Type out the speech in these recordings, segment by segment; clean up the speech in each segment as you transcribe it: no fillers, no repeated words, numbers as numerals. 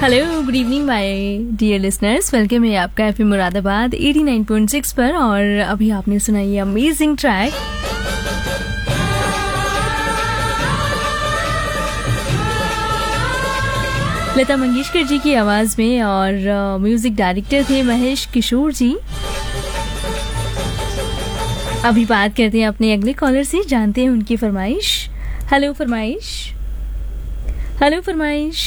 Hello, good evening my dear listeners. Welcome है आपका FM Moradabad 89.6 पर। और अभी आपने सुना ये अमेजिंग ट्रैक लता मंगेशकर जी की आवाज में, और म्यूजिक डायरेक्टर थे महेश किशोर जी। अभी बात करते हैं अपने अगले कॉलर से, जानते हैं उनकी फरमाइश। हेलो फरमाइश। हेलो फरमाइश।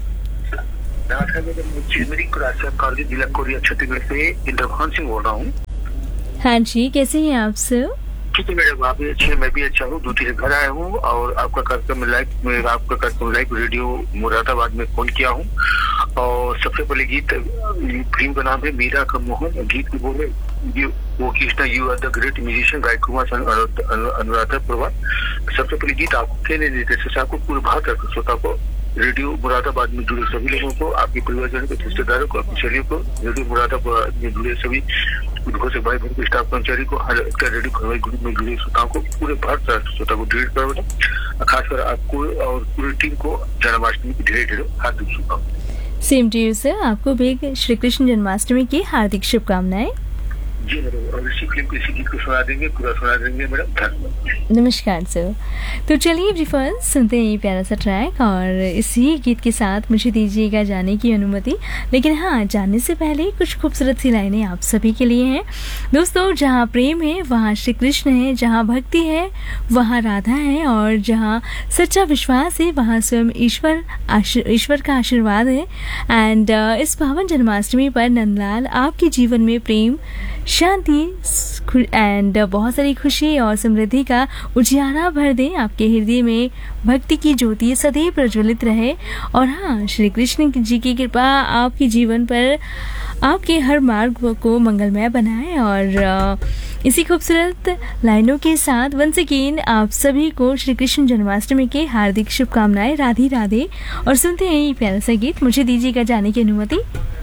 कॉलेज जिला कोरिया छत्तीसगढ़ से इंद्रभान सिंह बोल रहा हूँ। हाँ जी, कैसे हैं आप सर? ठीक है मैडम, आप भी अच्छे हैं, मैं भी अच्छा हूँ। ड्यूटी से घर आया हूँ और आपका कार्यक्रम लाइव रेडियो मुरादाबाद में फोन किया हूँ। और सबसे पहले गीत फिल्म का नाम है मीरा का मोहन। गीत की बोले वो Krishna, you are the great musician, गायक कुमार अनुराधा प्रभा। सबसे पहले गीत आपको कहने देते से आपको पूरे भारत श्रोता को, रेडियो मुरादाबाद में जुड़े सभी लोगों को, आपके परिवारजनों को, रिश्तेदारों को, अपनी सहेलियों को, रेडियो मुरादाबाद में जुड़े सभी घोषक भाई बहन को, स्टाफ कर्मचारी को, रेडियो खरवाई ग्रुप में जुड़े श्रोताओं को, पूरे भारत श्रोता को ढेर कर, खासकर आपको और पूरी टीम को जन्माष्टमी की ढेर ढेर हार्दिक शुभकामनाएं। सेम टू यू सर, आपको भी श्री कृष्ण जन्माष्टमी की हार्दिक शुभकामनाएं। जी मैडम, और इसी फिल्म को, इसी गीत को सुना देंगे, पूरा सुना देंगे मैडम। धन्यवाद। नमस्कार सर। तो चलिए एवरीवन, सुनते हैं ये प्यारा सा ट्रैक, और इसी गीत के साथ मुझे दीजिएगा जाने की अनुमति। लेकिन हाँ, जाने से पहले कुछ खूबसूरत सी लाइनें आप सभी के लिए हैं। दोस्तों, जहाँ प्रेम है वहाँ श्री कृष्ण है, जहाँ भक्ति है वहाँ राधा है, और जहाँ सच्चा विश्वास है वहाँ स्वयं ईश्वर का आशीर्वाद है। एंड इस पावन जन्माष्टमी पर नंदलाल आपके जीवन में प्रेम, शांति एंड बहुत सारी खुशी और समृद्धि का उजियारा भर दें। आपके हृदय में भक्ति की ज्योति सदैव प्रज्वलित रहे। और हाँ, श्री कृष्ण जी की कृपा आपके जीवन पर, आपके हर मार्ग को मंगलमय बनाए। और इसी खूबसूरत लाइनों के साथ वंस अगेन आप सभी को श्री कृष्ण जन्माष्टमी के हार्दिक शुभकामनाएं। राधे राधे। और सुनते हैं ये प्यारा सा गीत, मुझे दीजिएगा जाने की अनुमति।